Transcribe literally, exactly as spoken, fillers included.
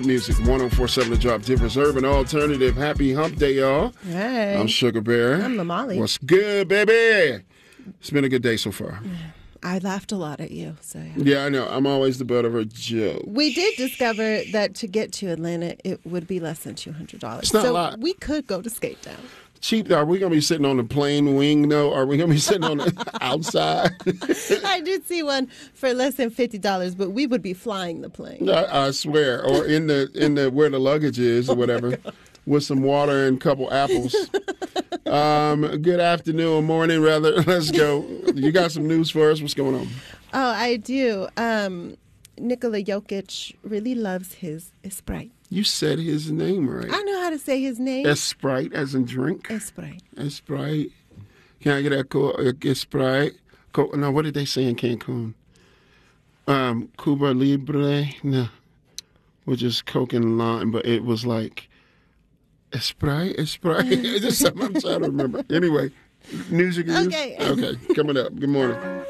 Music one oh four point seven The Drop, Difference Urban Alternative. Happy hump day, y'all. Hey. I'm Sugar Bear. I'm Lamali. What's good, baby? It's been a good day so far. I laughed a lot at you. So yeah. Yeah, I know. I'm always the butt of a joke. We did discover that to get to Atlanta, it would be less than two hundred dollars. It's not so a lot. We could go to Skate Town. Cheap, are we going to be sitting on the plane wing, though? Are we going to be sitting on the outside? I did see one for less than fifty dollars, but we would be flying the plane. I, I swear. Or in the in the where the luggage is or whatever, oh with some water and a couple apples. um, good afternoon, morning, rather. Let's go. You got some news for us? What's going on? Oh, I do. Um, Nikola Jokic really loves his Sprite. You said his name right. I know how to say his name. Sprite, as in drink? Sprite. Sprite. Can I get that co- uh, Sprite? Co- no, what did they say in Cancun? Um, Cuba Libre? No. Which is Coke and lime, but it was like Sprite? Sprite? It's just something I'm trying to remember. Anyway, news you can Okay. use? Okay, coming up. Good morning.